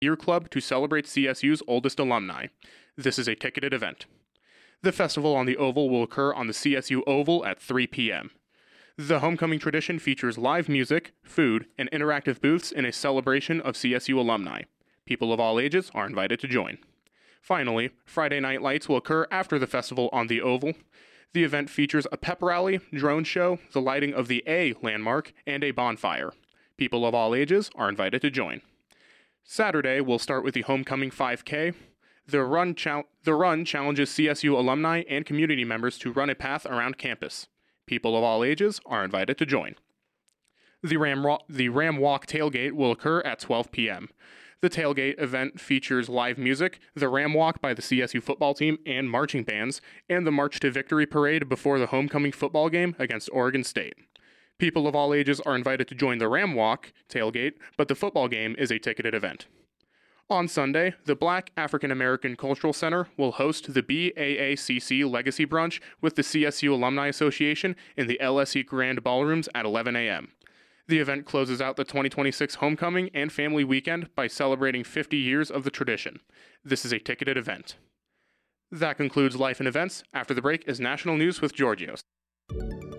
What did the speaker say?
Year Club to celebrate CSU's oldest alumni. This is a ticketed event. The festival on the Oval will occur on the CSU Oval at 3 p.m. The homecoming tradition features live music, food, and interactive booths in a celebration of CSU alumni. People of all ages are invited to join. Finally, Friday Night Lights will occur after the festival on the Oval. The event features a pep rally, drone show, the lighting of the A landmark, and a bonfire. People of all ages are invited to join. Saturday will start with the Homecoming 5K. The run challenges CSU alumni and community members to run a path around campus. People of all ages are invited to join. The Ram Walk tailgate will occur at 12 p.m. The tailgate event features live music, the Ram Walk by the CSU football team and marching bands, and the March to Victory parade before the homecoming football game against Oregon State. People of all ages are invited to join the Ram Walk tailgate, but the football game is a ticketed event. On Sunday, the Black African American Cultural Center will host the BAACC Legacy Brunch with the CSU Alumni Association in the LSE Grand Ballrooms at 11 a.m. The event closes out the 2026 Homecoming and Family Weekend by celebrating 50 years of the tradition. This is a ticketed event. That concludes Life and Events. After the break is National News with Georgios.